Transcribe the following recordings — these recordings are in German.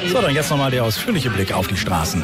So, dann jetzt nochmal der ausführliche Blick auf die Straßen.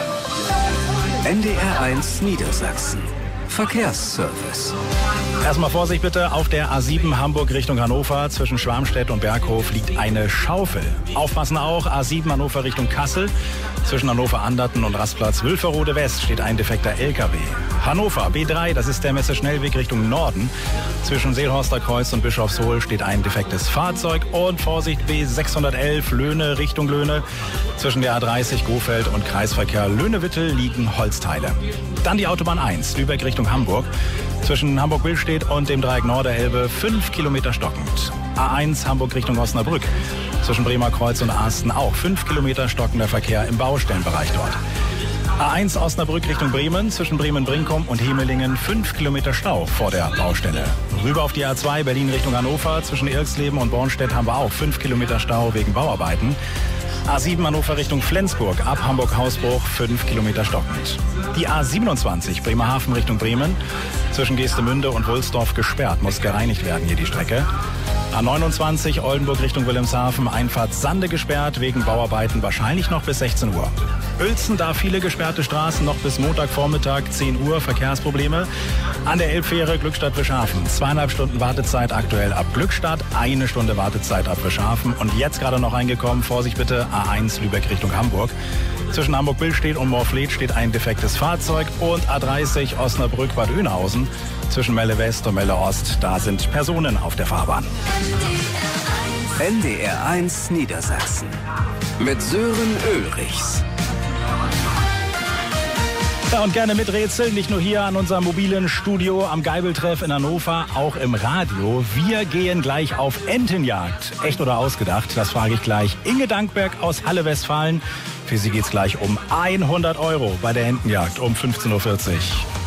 NDR1 Niedersachsen. Verkehrsservice. Erstmal Vorsicht bitte, auf der A7 Hamburg Richtung Hannover zwischen Schwarmstedt und Berghof liegt eine Schaufel. Aufpassen auch, A7 Hannover Richtung Kassel. Zwischen Hannover-Anderten und Rastplatz Wülferode West steht ein defekter LKW. Hannover B3, das ist der Messeschnellweg Richtung Norden. Zwischen Seelhorster Kreuz und Bischofshohl steht ein defektes Fahrzeug. Und Vorsicht, B611 Löhne Richtung Löhne. Zwischen der A30 Gofeld und Kreisverkehr Löhne-Wittel liegen Holzteile. Dann die Autobahn 1, Lübeck Richtung Hamburg. Zwischen Hamburg-Billstedt und dem Dreieck Norderelbe 5 Kilometer stockend. A1 Hamburg Richtung Osnabrück. Zwischen Bremer Kreuz und Arsten auch 5 Kilometer stockender Verkehr im Baustellenbereich dort. A1 Osnabrück Richtung Bremen, zwischen Bremen-Brinkum und Hemelingen 5 Kilometer Stau vor der Baustelle. Rüber auf die A2 Berlin Richtung Hannover, zwischen Irksleben und Bornstedt haben wir auch 5 Kilometer Stau wegen Bauarbeiten. A7 Hannover Richtung Flensburg, ab Hamburg-Hausbruch 5 Kilometer stockend. Die A27 Bremerhaven Richtung Bremen, zwischen Geestemünde und Wulsdorf gesperrt, muss gereinigt werden hier die Strecke. A29 Oldenburg Richtung Wilhelmshaven, Einfahrt Sande gesperrt, wegen Bauarbeiten wahrscheinlich noch bis 16 Uhr. Uelzen, da viele gesperrte Straßen, noch bis Montagvormittag 10 Uhr Verkehrsprobleme. An der Elbfähre Glückstadt-Wischhafen, 2,5 Stunden Wartezeit aktuell ab Glückstadt, 1 Stunde Wartezeit ab Wischhafen. Und jetzt gerade noch reingekommen, Vorsicht bitte, A1 Lübeck Richtung Hamburg. Zwischen Hamburg-Billstedt und Morfleet steht ein defektes Fahrzeug und A30 Osnabrück-Bad Oeynhausen. Zwischen Melle West und Melle Ost, da sind Personen auf der Fahrbahn. NDR1 Niedersachsen. Mit Sören Ulrichs. Ja, und gerne miträtseln, nicht nur hier an unserem mobilen Studio am Geibeltreff in Hannover, auch im Radio. Wir gehen gleich auf Entenjagd. Echt oder ausgedacht? Das frage ich gleich Inge Dankberg aus Halle, Westfalen. Für sie geht's gleich um 100 € bei der Entenjagd um 15:40 Uhr.